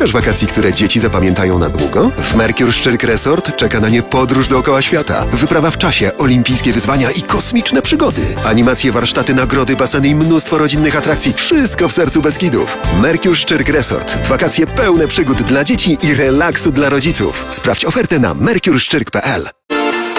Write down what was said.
Szukasz wakacji, które dzieci zapamiętają na długo? W Mercure Szczyrk Resort czeka na nie podróż dookoła świata. Wyprawa w czasie, olimpijskie wyzwania i kosmiczne przygody. Animacje, warsztaty, nagrody, baseny i mnóstwo rodzinnych atrakcji. Wszystko w sercu Beskidów. Mercure Szczyrk Resort. Wakacje pełne przygód dla dzieci i relaksu dla rodziców. Sprawdź ofertę na mercureszczyrk.pl.